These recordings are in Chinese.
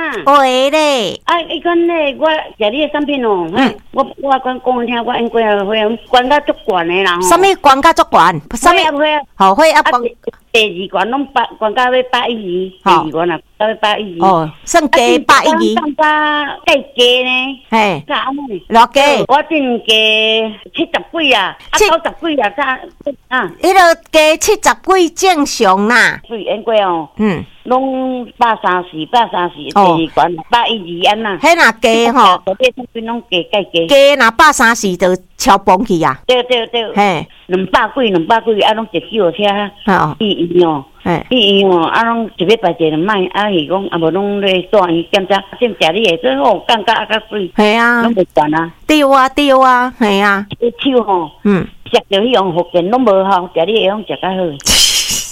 喂咧， 伊讲咧，我食你的产品哦，我讲听，我因过啊会管到足悬的啦。 什么管甲足悬？什么？好会啊管。 第二关拢管到要112，第二关啊，到要112。 哦，算加112。 上加计加呢？ 嘿， 加安尼？ 偌加？ 我定加70几啊，90几啊， 迄个加70几正常啦。 对，因过哦。拢130，第二关112安呐。 迄若加吼， 这产品拢加计加若130就超崩去啊。 对。 嘿 200几，拢一救车。医院哦，拢一礼拜一2摆，是讲无拢咧住院检查，食你的最好感觉较水。 系啊， 拢袂悬啊。 对啊，系啊。 迄手吼，食着迄样福建拢无效，食你的拢食较好。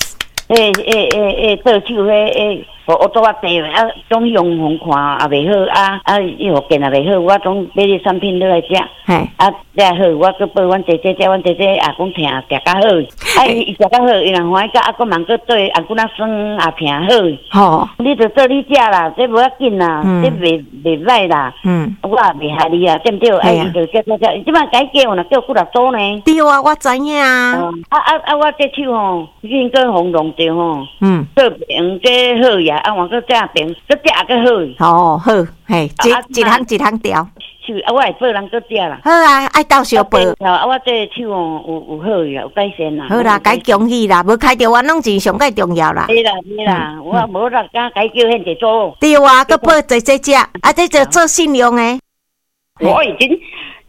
做手我做啊济啊，总用风看也袂好伊福建也袂好，我总买啲产品落来食。再好，我去报阮姐姐，阮姐姐也讲疼，食较好。伊食较好，伊若欢喜甲还忙去做红骨仔酸也疼好。你着做你食啦，这无要紧啦，这袂歹啦。我也袂害你啊，对不对？伊就叫，即摆改叫若叫骨仔做呢？ 对啊，我知影啊。 我这手吼，已经过烘弄着吼。做平这好呀，换个这平，这也个好。 好，嘿，一项调。 我会报人个食啦。 好啊，爱到小报。 我这手哦有好呀，有改善啦。 好啦，该恭喜啦，无开着冤枉钱上介重要啦。 对啦，我无啦，敢该叫现在做。 对啊，佮报这食，这就做信用诶。 我已经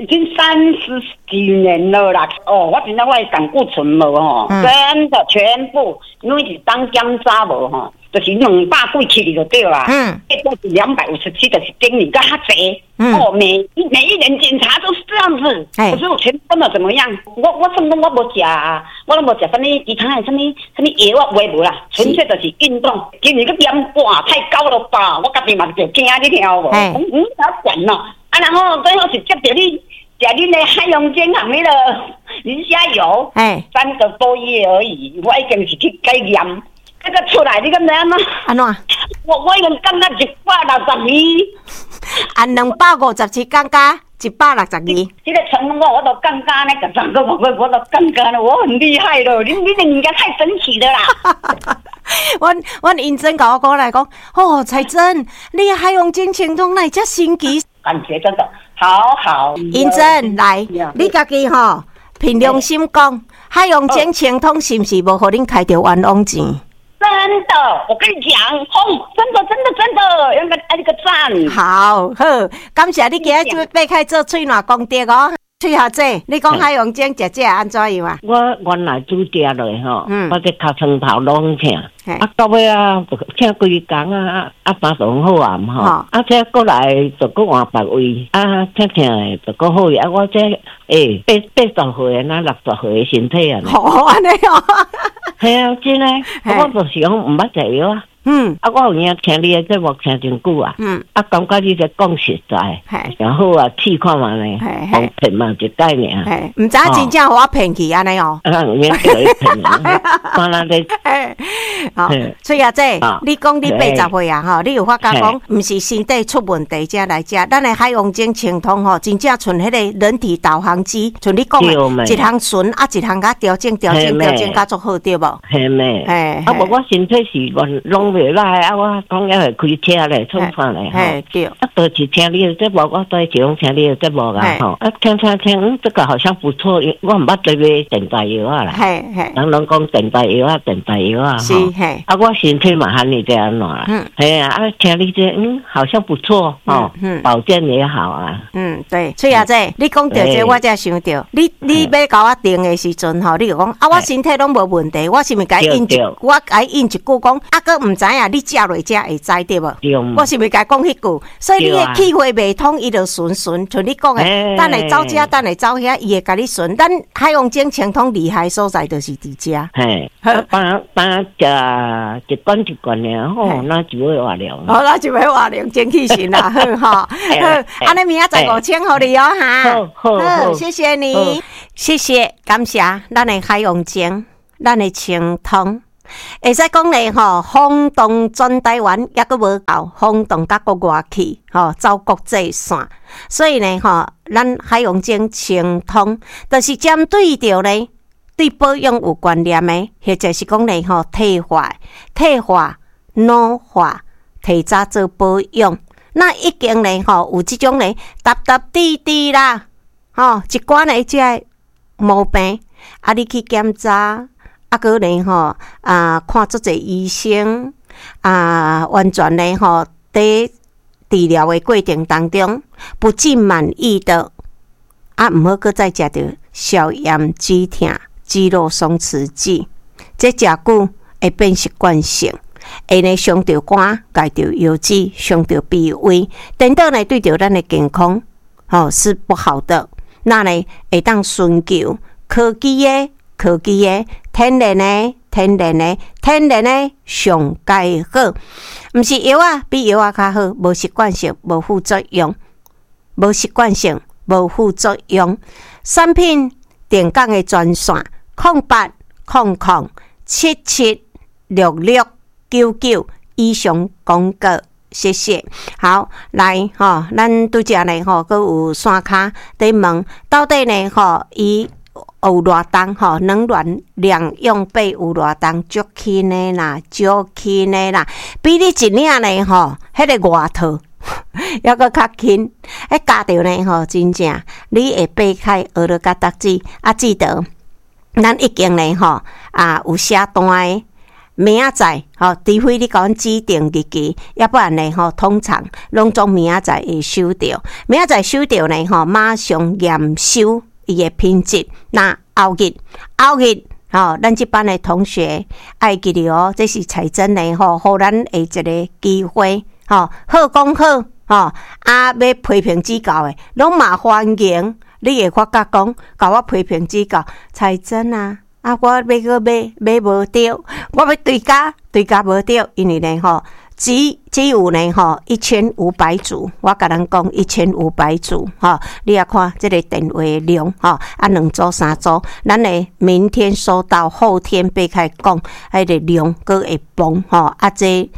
30几年了啦。我今仔我的胆固醇无吼，真的全部因为是当检查无吼。就是200几起就对啦，这都是257，就是经理跟他贼。每一年检查都是这样子，可是我全部都怎么样？我什么我无食啊，我都无食什么其他的什么药我无啦，纯粹就是运动。今年个盐哇太高了吧，我家己嘛就惊你听无？哪管咯？然后最后是接着你食你的海洋健康那个鱼虾油，3个多月而已，我已经是去改盐。这个出来，你敢知安怎？ 安怎？ 我已经降到162。 257降加162。 这个成功我都降加那个3个月，我都降加了，我很厉害了。你人家太神奇了啦！ 阮英珍甲我讲来讲，彩珍，你海洋精清通来遮神奇， 感觉真的好。 英珍来，你家己凭良心讲，海洋精清通是毋是无互恁开着冤枉钱？ 真的，我跟你讲，真的，应该按一个赞。 好，感谢你今日要开做喙暖功德哦。翠小姐，你讲海洋精食安怎样啊？ 我原来煮食落吼，我这尻川头拢痛，到尾痛规工巴肚好啊嘛吼，这过来就搁换别位，痛的就搁好啊。我这80岁那60岁的身体啊， 好安尼哦。 系啊，真诶，我就是讲唔捌食药啊。我有影听你的节目听真久啊。感觉你在讲实在，然后试看嘛呢，讲骗嘛一概念。 唔知真正互我骗去安尼哦。 有影叫你骗啊，看咱咧。 所以姐，你讲你80岁啊，你有发觉讲，唔是身体出问题才来食，咱的海洋精清通真正像迄个人体导航机，像你讲的，一项顺一项甲调整，甲足好对无？ 系咩？无我身体是拢袂歹我讲也会开车咧，创啥咧？对。都是听你的节目，我都是喜欢听你的节目听，这个好像不错。我唔捌对买电台药啦。人讲电台药是我身体嘛喊你这样啦。听你这好像不错保健也好啊。 对。翠雅姐，你讲到这我才想到，你要甲我订的时阵你就讲我身体拢无问题，我是毋是该应一句讲佫唔知影你食落才会知对无？我是毋是该讲迄句？所以你的气血未通，伊就顺，像你讲的，等来走遮，等来走遐，伊会甲你顺。咱海洋精清通厉害所在就是伫遮。 当食一罐一罐的，那就会活量。 那就会活量，精气神啦，好，安尼明仔载5000互你哈。好，谢谢你，谢谢，感谢咱的海洋精，咱的清通。 会使讲咧吼，轰动全台湾抑佫无够，轰动甲国外去，吼走国际线。所以呢，吼，咱海洋精清通，就是针对着咧对保养有观念的，或者是讲咧吼退化、老化、提早做保养。那已经咧吼有即种咧搭滴滴啦，吼一寡咧即个毛病，啊你去检查。个咧吼看足侪医生完全咧吼在治疗的过程当中不尽满意的毋好搁再食着消炎止痛肌肉松弛剂，这食久会变习惯性，会呢伤着肝、解着腰子、伤着脾胃，等等呢对着咱的健康是不好的。那呢会当寻求科技的天然的上介好，毋是药啊，比药啊较好，无习惯性，无副作用，产品电讲的专线0800776699以上广告，谢谢。好，来吼，咱拄则呢吼，佮有线卡在问，到底呢吼伊有偌重吼？能源量用比有偌重？足轻的啦，比你一领呢吼，迄个外套还佫较轻。加着呢吼，真正你会避开学了甲读书记得，咱已经呢吼有写单的。明仔载吼，除非你甲阮指定日期，要不然呢吼，通常拢总明仔载会收到。明仔载收到呢吼，马上验收。伊的品质，那后日，咱这班的同学爱记得哦，这是彩珍的吼，互咱下一个机会吼，好讲好吼，要批评指教的，拢嘛欢迎。你会发觉讲，甲我批评指教，彩珍啊，我要个买无着，我要对家无着，因为呢吼。只有呢吼1500组，我甲咱讲1500组吼，你也看这个电话量吼，2组3组，咱呢明天收到，后天被开讲，迄个量佫会崩吼，这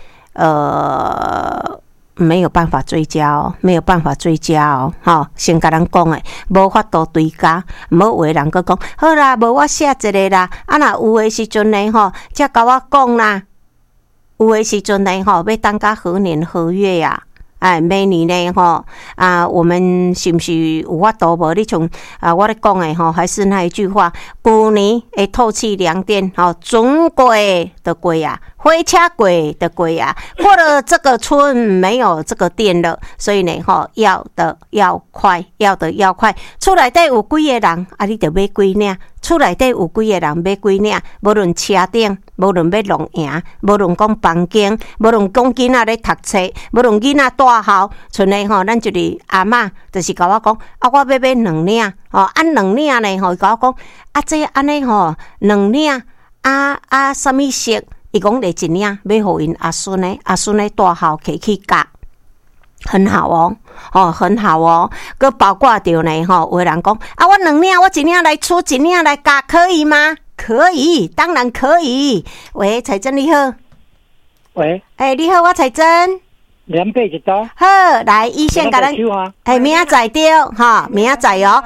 没有办法追加哦，吼，先甲咱讲诶，无法度对家，毋好有诶人佫讲，好啦，无我写一个啦，若有诶时阵呢吼，才甲我讲啦。有诶时阵呢吼，要等到何年何月呀？每年呢吼我们是毋是有法度无？你像我咧讲诶吼，还是那一句话，旧年诶透气良电吼，准过的过呀，火车过的过呀，过了这个村没有这个电了，所以呢吼，要的要快，厝内底有几个人你就买几领。厝内底有几个人买几领，无论车顶，无论要弄营，无论讲房间，无论讲囡仔咧读册，无论囡仔大校，像咧吼，咱就是阿嬷，就是甲我讲，我要买2领，2领呢吼，甲我讲，这安尼吼，2领，什么色？伊讲1领，要互因阿孙呢大校摕去教。很好哦，很好哦，佮包括着呢吼，有人讲我2领，我1领来出，1领来加，可以吗？可以，当然可以。喂，彩珍你好。 喂， 你好，我彩珍。 2倍一刀。 好，来一线甲咱，明仔载着哈，明仔载哦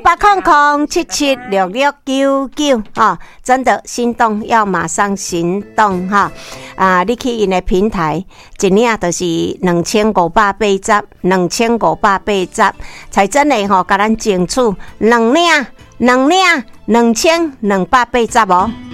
，0800776699哈，真的心动要马上行动哈你去因的平台1领就是2580，才真的吼，甲咱争取2领2280哦。